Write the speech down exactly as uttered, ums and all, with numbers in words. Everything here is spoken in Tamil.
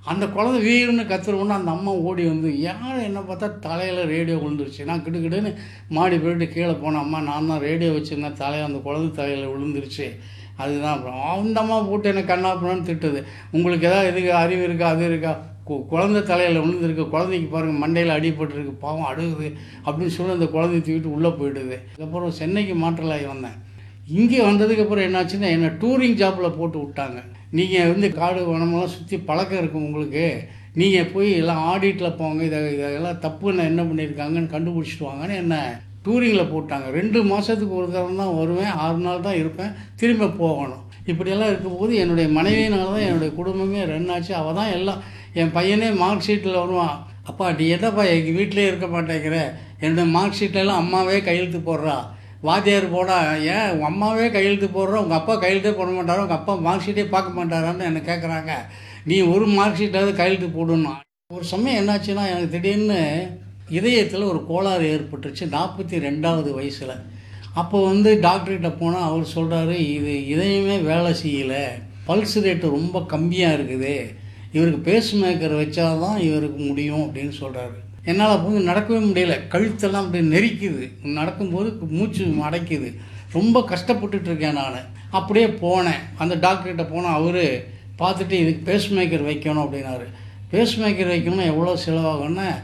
அந்த குழந்தை வீர்னு கத்துறவுடனே அந்த அம்மா ஓடி வந்து யார் என்ன பார்த்தா தலையில் ரேடியோ விழுந்துருச்சு. நான் கிடுக்கிடுன்னு மாடி போயிட்டு கீழே போனேன். அம்மா நான் தான் ரேடியோ வச்சுருந்தேன், தலையில் அந்த குழந்தை தலையில் விழுந்துருச்சு. அதுதான் அப்புறம் அந்த அம்மா போட்டு என்ன கண்ணாப்புனான்னு திட்டுது. உங்களுக்கு எதாவது எதுக்கு அறிவு இருக்கா, அது இருக்கா, கு குழந்தை தலையில் விழுந்துருக்கு, குழந்தைக்கு பாருங்கள் மண்டையில் அடிபட்டுருக்கு, பாவம் அழுகுது அப்படின்னு சொல்லி அந்த குழந்தைய தூக்கிட்டு உள்ளே போயிடுது. அதுக்கப்புறம் சென்னைக்கு மாற்றலாகி வந்தேன். இங்கே வந்ததுக்கப்புறம் என்னாச்சுன்னா என்னை டூரிங் ஜாப்பில் போட்டு விட்டாங்க. நீங்கள் வந்து காடு வனமெல்லாம் சுற்றி பழக்கம் இருக்கும் உங்களுக்கு, நீங்கள் போய் எல்லாம் ஆடிட்டில் போங்க, இதை இதெல்லாம் தப்புன்னு என்ன பண்ணியிருக்காங்கன்னு கண்டுபிடிச்சிட்டு வாங்கன்னு என்ன டூரிங்கில் போட்டாங்க. ரெண்டு மாதத்துக்கு ஒரு தரம் தான் வருவேன், ஆறு நாள் தான் இருப்பேன், திரும்ப போகணும். இப்படியெல்லாம் இருக்கும்போது என்னுடைய மனைவியினால தான் என்னுடைய குடும்பமே ரன் ஆச்சு. அவள் தான் எல்லாம். என் பையனே மார்க் ஷீட்டில் வருவான், அப்பா நீ என்னப்பா எங்கள் வீட்டிலே இருக்க மாட்டேங்கிற, என்னுடைய மார்க் ஷீட்லலாம் அம்மாவே கையெழுத்து போடுறா, வாத்தியார் போடா ஏன் உங்கள் அம்மாவே கையெழுத்து போடுறா, உங்கள் அப்பா கையெழுத்தே போட மாட்டாரா, உங்கள் அப்பா மார்க் ஷீட்டே பார்க்க மாட்டாரான்னு என்னை கேட்குறாங்க. நீ ஒரு மார்க் ஷீட்டாவது கையெழுத்து போடணும். ஒரு சமயம் என்னாச்சுன்னா எனக்கு திடீர்னு இதயத்தில் ஒரு கோளாறு ஏற்பட்டுருச்சு நாற்பத்தி ரெண்டாவது வயசில். அப்போ வந்து டாக்டர்கிட்ட போனால் அவர் சொல்கிறாரு, இது இதயமே வேலை செய்யலை, பல்ஸ் ரேட்டு ரொம்ப கம்மியாக இருக்குது, இவருக்கு பேஸ் மேக்கர் வச்சா தான் இவருக்கு முடியும் அப்படின்னு சொல்கிறாரு. என்னால் அப்போ வந்து நடக்கவே முடியல, கழுத்தெல்லாம் அப்படி நெரிக்குது, நடக்கும்போது மூச்சு அடைக்குது, ரொம்ப கஷ்டப்பட்டுட்ருக்கேன் நான். அப்படியே போனேன், அந்த டாக்டர்கிட்ட போனால் அவர் பார்த்துட்டு இதுக்கு பேஸ் மேக்கர் வைக்கணும் அப்படின்னாரு. பேஸ் மேக்கர் வைக்கணும்னா எவ்வளோ செலவாகும்னா